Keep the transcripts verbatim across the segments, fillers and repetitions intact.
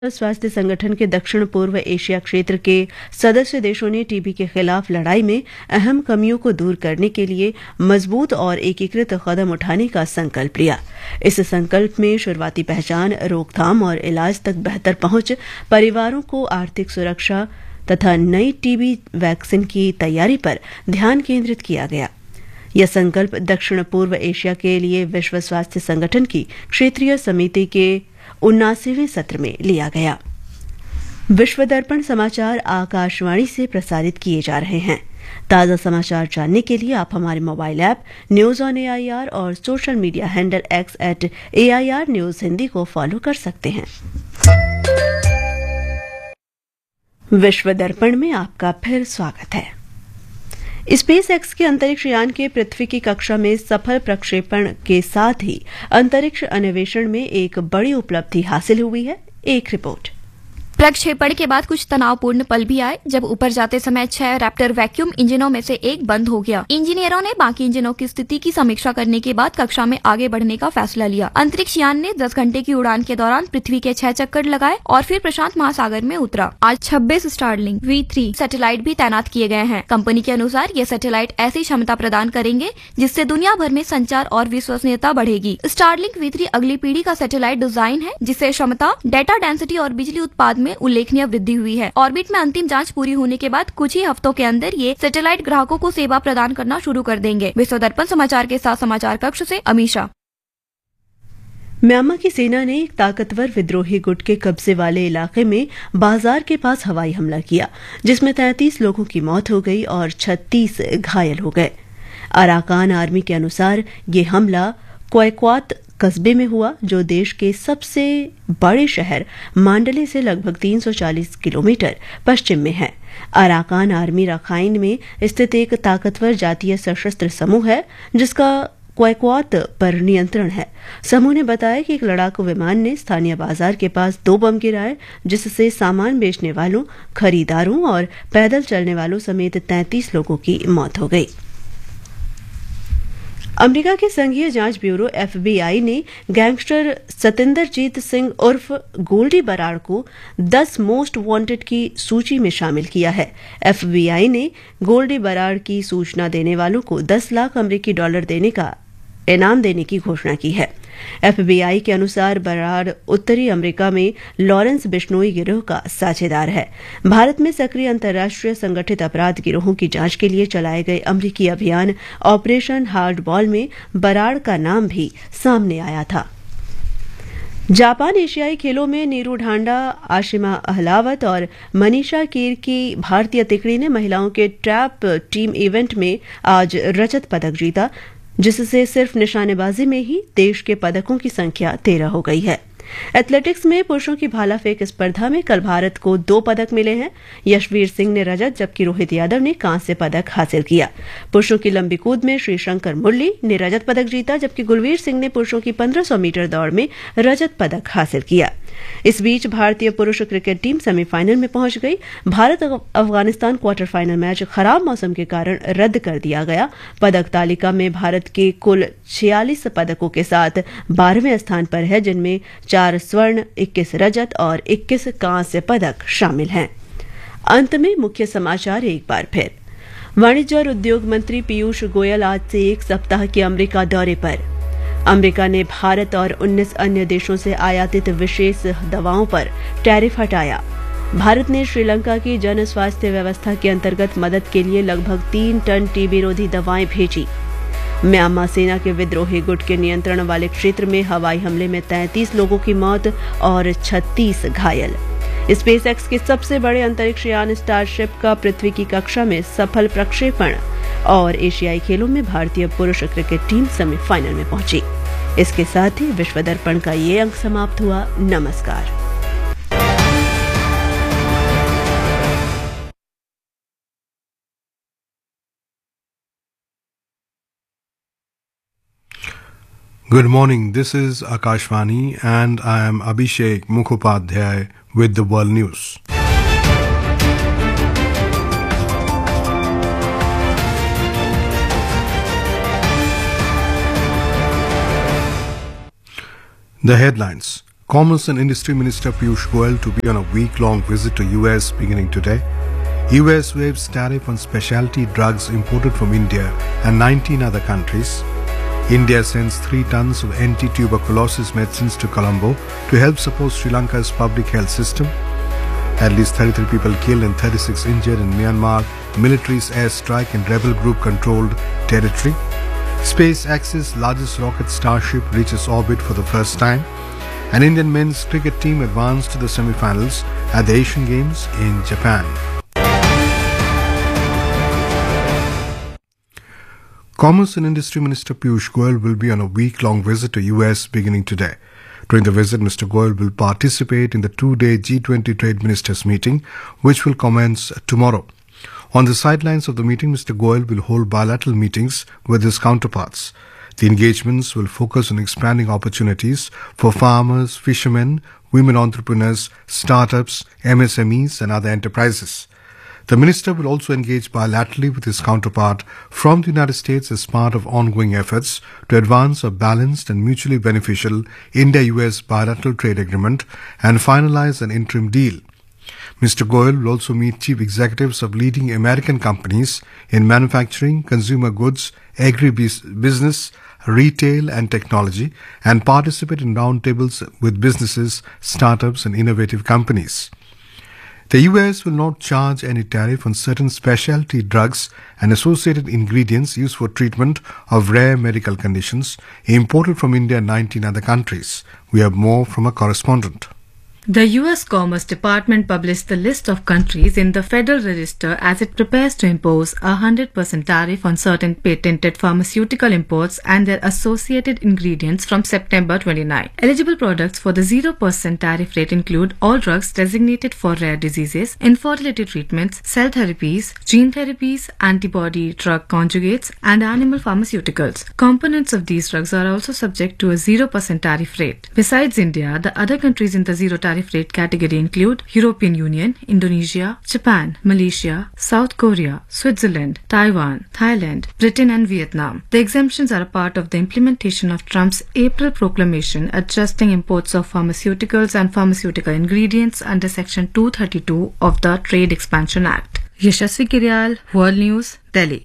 स्वास्थ्य संगठन के दक्षिण पूर्व एशिया क्षेत्र के सदस्य देशों ने टीबी के खिलाफ लड़ाई में अहम कमियों को दूर करने के लिए मजबूत और एकीकृत कदम उठाने का संकल्प लिया। इस संकल्प में शुरुआती पहचान, रोकथाम और इलाज तक बेहतर पहुंच, परिवारों को आर्थिक सुरक्षा तथा नई टीबी वैक्सीन की तैयारी पर ध्यान केंद्रित किया गया। यह संकल्प दक्षिण पूर्व एशिया के लिए विश्व स्वास्थ्य संगठन की क्षेत्रीय समिति के उन्नासीवें सत्र में लिया गया। विश्व दर्पण समाचार आकाशवाणी से प्रसारित किए जा रहे हैं। ताज़ा समाचार जानने के लिए आप हमारे mobile app news on AIR और social media handle x eight AIR news Hindi को फॉलो कर सकते हैं। विश्व दर्पण में आपका फिर स्वागत है। स्पेस एक्स के अंतरिक्ष यान के पृथ्वी की कक्षा में सफल प्रक्षेपण के साथ ही अंतरिक्ष अन्वेषण में एक बड़ी उपलब्धि हासिल हुई है। एक रिपोर्ट। प्रक्षेपण के बाद कुछ तनावपूर्ण पल भी आए जब ऊपर जाते समय छह रैप्टर वैक्यूम इंजनों में से एक बंद हो गया। इंजीनियरों ने बाकी इंजनों की स्थिति की समीक्षा करने के बाद कक्षा में आगे बढ़ने का फैसला लिया। अंतरिक्ष यान ने दस घंटे की उड़ान के दौरान पृथ्वी के छह चक्कर लगाए और फिर प्रशांत महासागर में उतरा। आज छब्बीस स्टारलिंक वी थ्री सैटेलाइट भी तैनात किए गए हैं। कंपनी के अनुसार ये सैटेलाइट ऐसी क्षमता प्रदान करेंगे जिससे दुनिया भर में संचार और विश्वसनीयता बढ़ेगी। स्टारलिंक वी थ्री अगली पीढ़ी का सैटेलाइट डिजाइन है जिससे क्षमता, डाटा डेंसिटी और बिजली उत्पाद में उल्लेखनीय वृद्धि हुई है। ऑर्बिट में अंतिम जांच पूरी होने के बाद कुछ ही हफ्तों के अंदर ये सैटेलाइट ग्राहकों को सेवा प्रदान करना शुरू कर देंगे। विश्व दर्पण समाचार के साथ समाचार कक्ष से अमीशा। म्यांमार की सेना ने एक ताकतवर विद्रोही गुट के कब्जे वाले इलाके में बाजार के पास हवाई हमला किया, जिसमें तैंतीस लोगों की मौत हो गई और छत्तीस घायल हो गए। अराकान आर्मी के अनुसार ये हमला क्वैक्वात कस्बे में हुआ, जो देश के सबसे बड़े शहर मांडले से लगभग तीन सौ चालीस किलोमीटर पश्चिम में है। अराकान आर्मी रखाइन में स्थित एक ताकतवर जातीय सशस्त्र समूह है जिसका क्वैक्वात पर नियंत्रण है। समूह ने बताया कि एक लड़ाकू विमान ने स्थानीय बाजार के पास दो बम गिराए, जिससे सामान बेचने वालों, खरीदारों और पैदल चलने वालों समेत तैंतीस लोगों की मौत हो गई। अमेरिका के संघीय जांच ब्यूरो एफबीआई ने गैंगस्टर सतिंदरजीत सिंह उर्फ गोल्डी बराड़ को दस मोस्ट वांटेड की सूची में शामिल किया है। एफबीआई ने गोल्डी बराड़ की सूचना देने वालों को दस लाख अमेरिकी डॉलर देने का इनाम देने की घोषणा की है। एफबीआई के अनुसार बराड़ उत्तरी अमेरिका में लॉरेंस बिश्नोई गिरोह का साझेदार है। भारत में सक्रिय अंतर्राष्ट्रीय संगठित अपराध गिरोहों की जांच के लिए चलाए गए अमेरिकी अभियान ऑपरेशन हार्ड बॉल में बराड़ का नाम भी सामने आया था। जापान एशियाई खेलों में नीरू ढांडा, आशिमा अहलावत और मनीषा कीर की भारतीय तिकड़ी ने महिलाओं के ट्रैप टीम इवेंट में आज रजत पदक जीता, जिससे सिर्फ निशानेबाजी में ही देश के पदकों की संख्या तेरह हो गई है। एथलेटिक्स में पुरुषों की भाला फेंक स्पर्धा में कल भारत को दो पदक मिले हैं। यशवीर सिंह ने रजत जबकि रोहित यादव ने कांस्य पदक हासिल किया। पुरुषों की लंबी कूद में श्रीशंकर मुरली ने रजत पदक जीता, जबकि गुलवीर सिंह ने पुरुषों की पंद्रह सौ मीटर दौड़ में रजत पदक हासिल किया। इस बीच भारतीय पुरुष क्रिकेट टीम सेमीफाइनल में पहुंच गई। Bharat Afghanistan quarter final match खराब मौसम के कारण रद्द कर दिया गया। पदक तालिका में भारत के कुल छियालीस पदकों के साथ बारहवें स्थान पर है, जिनमें चार स्वर्ण, इक्कीस रजत और इक्कीस कांस्य पदक शामिल हैं। अंत में मुख्य समाचार एक बार फिर। वाणिज्य और उद्योग मंत्री पीयूष गोयल आज से एक सप्ताह के अमेरिका दौरे पर। अमेरिका ने भारत और उन्नीस अन्य देशों से आयातित विशेष दवाओं पर टैरिफ हटाया। भारत ने श्रीलंका की जन स्वास्थ्य व्यवस्था के अंतर्गत मदद के लिए लगभग तीन टन टीबी रोधी दवाएं भेजी। म्यांमार सेना के विद्रोही गुट के नियंत्रण वाले क्षेत्र में हवाई हमले में तैंतीस लोगों की मौत और छत्तीस घायल। स्पेस एक्स के सबसे बड़े अंतरिक्ष यान स्टारशिप का पृथ्वी की कक्षा में सफल प्रक्षेपण और एशियाई खेलों में भारतीय पुरुष क्रिकेट टीम सेमीफाइनल में पहुंची। इसके साथ ही विश्व दर्पण का ये अंक समाप्त हुआ। नमस्कार। Good morning, this is Akashvani and I am Abhishek Mukhopadhyay with the World News. The headlines. Commerce and Industry Minister Piyush Goyal to be on a week-long visit to U S beginning today. U S waives tariff on specialty drugs imported from India and nineteen other countries. India sends three tons of anti-tuberculosis medicines to Colombo to help support Sri Lanka's public health system. At least thirty-three people killed and thirty-six injured in Myanmar military's airstrike in rebel group-controlled territory. SpaceX's largest rocket Starship reaches orbit for the first time. An Indian men's cricket team advanced to the semi-finals at the Asian Games in Japan. Commerce and Industry Minister Piyush Goyal will be on a week-long visit to U S beginning today. During the visit, Mister Goyal will participate in the two-day G twenty Trade Ministers meeting, which will commence tomorrow. On the sidelines of the meeting, Mister Goyal will hold bilateral meetings with his counterparts. The engagements will focus on expanding opportunities for farmers, fishermen, women entrepreneurs, startups, M S M Es and other enterprises. The minister will also engage bilaterally with his counterpart from the United States as part of ongoing efforts to advance a balanced and mutually beneficial India-U S bilateral trade agreement and finalize an interim deal. Mister Goyal will also meet chief executives of leading American companies in manufacturing, consumer goods, agribusiness, retail and technology and participate in roundtables with businesses, startups and innovative companies. The U S will not charge any tariff on certain specialty drugs and associated ingredients used for treatment of rare medical conditions imported from India and nineteen other countries. We have more from a correspondent. The U S Commerce Department published the list of countries in the Federal Register as it prepares to impose a one hundred percent tariff on certain patented pharmaceutical imports and their associated ingredients from September twenty-ninth. Eligible products for the zero percent tariff rate include all drugs designated for rare diseases, infertility treatments, cell therapies, gene therapies, antibody drug conjugates, and animal pharmaceuticals. Components of these drugs are also subject to a zero percent tariff rate. Besides India, the other countries in the zero tariff tariff rate category include European Union, Indonesia, Japan, Malaysia, South Korea, Switzerland, Taiwan, Thailand, Britain and Vietnam. The exemptions are a part of the implementation of Trump's April proclamation adjusting imports of pharmaceuticals and pharmaceutical ingredients under Section two thirty-two of the Trade Expansion Act. Yashasvi Kiryal, World News, Delhi.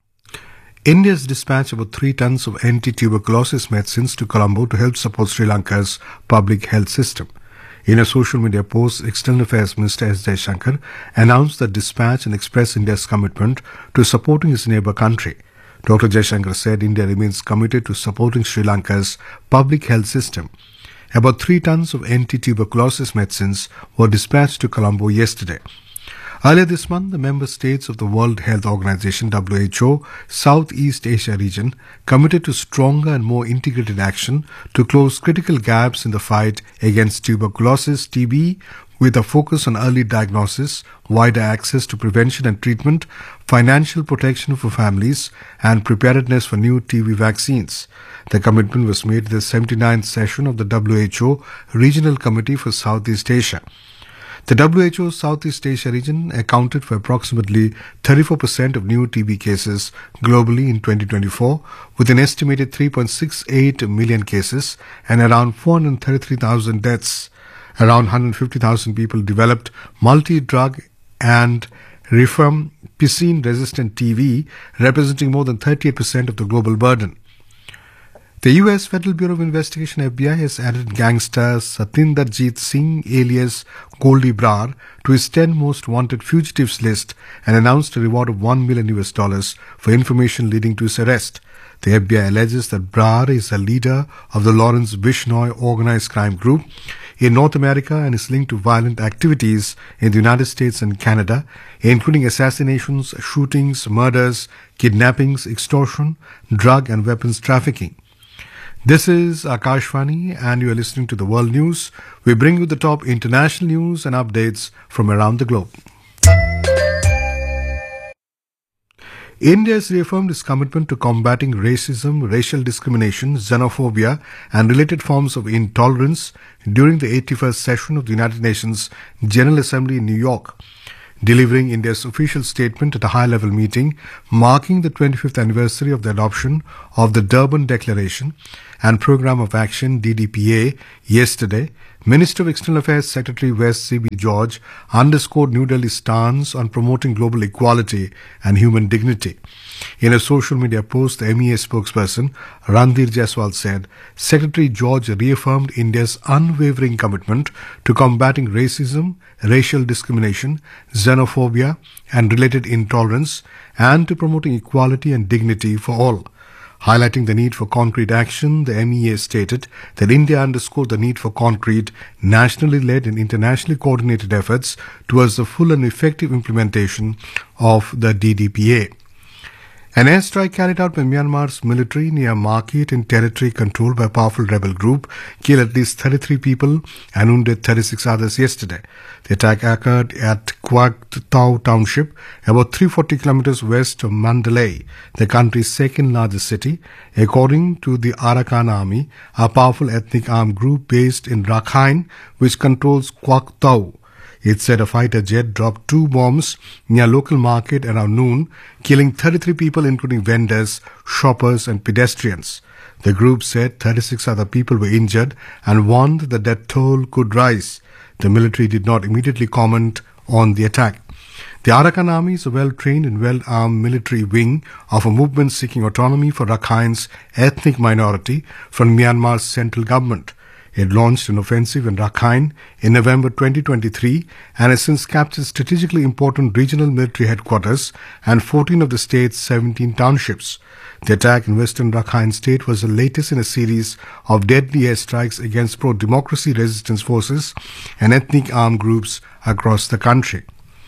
India's dispatched about three tons of anti-tuberculosis medicines to Colombo to help support Sri Lanka's public health system. In a social media post, External Affairs Minister S. Jaishankar announced the dispatch and expressed India's commitment to supporting his neighbour country. Doctor Jaishankar said India remains committed to supporting Sri Lanka's public health system. About three tons of anti-tuberculosis medicines were dispatched to Colombo yesterday. Earlier this month, the member states of the World Health Organization W H O Southeast Asia region committed to stronger and more integrated action to close critical gaps in the fight against tuberculosis, T B, with a focus on early diagnosis, wider access to prevention and treatment, financial protection for families, and preparedness for new T B vaccines. The commitment was made at the seventy-ninth session of the W H O Regional Committee for Southeast Asia. The W H O Southeast Asia region accounted for approximately thirty-four percent of new T B cases globally in twenty twenty-four, with an estimated three point six eight million cases and around four hundred thirty-three thousand deaths. Around one hundred fifty thousand people developed multi-drug and rifampicin-resistant T B, representing more than thirty-eight percent of the global burden. The U S Federal Bureau of Investigation F B I has added gangster Satinderjeet Singh alias Goldie Brar to his ten most wanted fugitives list and announced a reward of one million U S dollars for information leading to his arrest. The F B I alleges that Brar is a leader of the Lawrence Bishnoi organized crime group in North America and is linked to violent activities in the United States and Canada, including assassinations, shootings, murders, kidnappings, extortion, drug and weapons trafficking. This is Akashvani and you are listening to the World News. We bring you the top international news and updates from around the globe. India has reaffirmed its commitment to combating racism, racial discrimination, xenophobia and related forms of intolerance during the eighty-first session of the United Nations General Assembly in New York. delivering India's official statement at a high-level meeting marking the twenty-fifth anniversary of the adoption of the Durban Declaration and Programme of Action D D P A yesterday, Minister of External Affairs Secretary West C B George underscored New Delhi's stance on promoting global equality and human dignity. In a social media post, the M E A spokesperson Randhir Jaiswal said Secretary George reaffirmed India's unwavering commitment to combating racism, racial discrimination, xenophobia and related intolerance, and to promoting equality and dignity for all. Highlighting the need for concrete action, the M E A stated that India underscored the need for concrete, nationally led and internationally coordinated efforts towards the full and effective implementation of the D D P A. An airstrike carried out by Myanmar's military near market in territory controlled by a powerful rebel group killed at least thirty-three people and wounded thirty-six others yesterday. The attack occurred at Quoc Tau Township, about three hundred forty kilometers west of Mandalay, the country's second largest city, according to the Arakan Army, a powerful ethnic armed group based in Rakhine, which controls Quoc Tau. It said a fighter jet dropped two bombs near a local market around noon, killing thirty-three people including vendors, shoppers and pedestrians. The group said thirty-six other people were injured and warned the death toll could rise. The military did not immediately comment on the attack. The Arakan Army is a well-trained and well-armed military wing of a movement seeking autonomy for Rakhine's ethnic minority from Myanmar's central government. It launched an offensive in Rakhine in November twenty twenty-three and has since captured strategically important regional military headquarters and fourteen of the state's seventeen townships. The attack in western Rakhine state was the latest in a series of deadly airstrikes against pro-democracy resistance forces and ethnic armed groups across the country.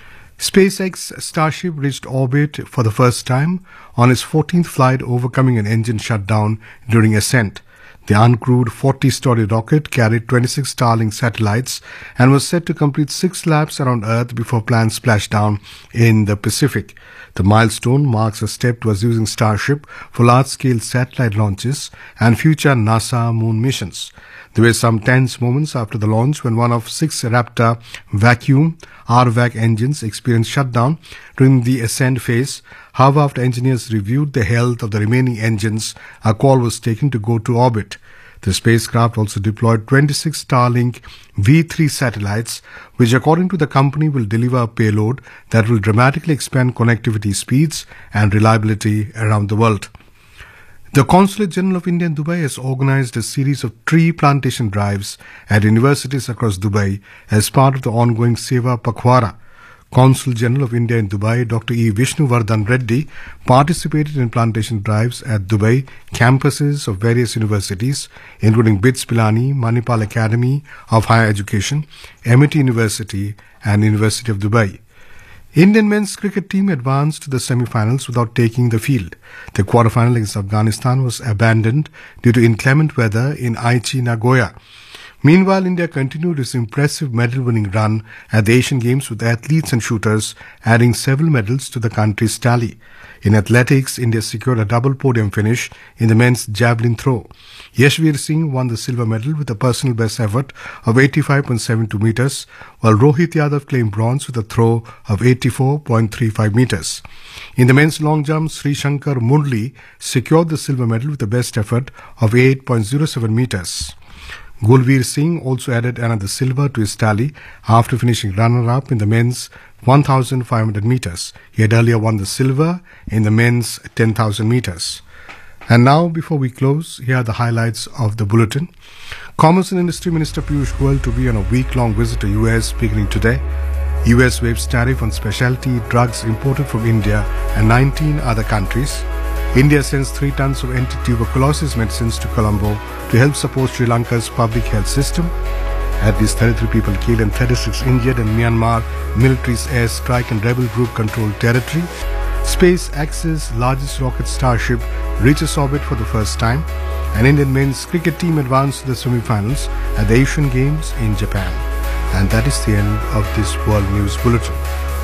SpaceX Starship reached orbit for the first time on its fourteenth flight, overcoming an engine shutdown during ascent. The uncrewed forty-story rocket carried twenty-six Starlink satellites and was set to complete six laps around Earth before planned splashdown in the Pacific. The milestone marks a step towards using Starship for large-scale satellite launches and future NASA moon missions. There were some tense moments after the launch when one of six Raptor vacuum R VAC engines experienced shutdown during the ascent phase. However, after engineers reviewed the health of the remaining engines, a call was taken to go to orbit. The spacecraft also deployed twenty-six Starlink V three satellites, which according to the company will deliver a payload that will dramatically expand connectivity speeds and reliability around the world. The Consulate General of India in Dubai has organized a series of tree plantation drives at universities across Dubai as part of the ongoing Seva Pakhwara. Consul General of India in Dubai, Doctor E. Vishnuvardhan Reddy, participated in plantation drives at Dubai campuses of various universities, including BITS Pilani, Manipal Academy of Higher Education, M I T University, and University of Dubai. Indian men's cricket team advanced to the semi-finals without taking the field. The quarter-final against Afghanistan was abandoned due to inclement weather in Aichi, Nagoya. Meanwhile, India continued its impressive medal-winning run at the Asian Games with athletes and shooters adding several medals to the country's tally. In athletics, India secured a double podium finish in the men's javelin throw. Yashveer Singh won the silver medal with a personal best effort of eighty-five point seven two meters, while Rohit Yadav claimed bronze with a throw of eighty-four point three five meters. In the men's long jump, Sri Shankar Murli secured the silver medal with a best effort of eight point zero seven meters. Gulveer Singh also added another silver to his tally after finishing runner-up in the men's one thousand five hundred meters. He had earlier won the silver in the men's ten thousand meters. And now, before we close, here are the highlights of the bulletin. Commerce and Industry Minister Piyush Goyal to be on a week-long visit to U S beginning today. U S waives tariff on specialty drugs imported from India and nineteen other countries. India sends three tons of anti-tuberculosis medicines to Colombo to help support Sri Lanka's public health system. At least thirty-three people killed and thirty-six injured in Myanmar military's airstrike and rebel group controlled territory. SpaceX's largest rocket Starship reaches orbit for the first time. An Indian men's cricket team advanced to the semi-finals at the Asian Games in Japan. And that is the end of this World News Bulletin.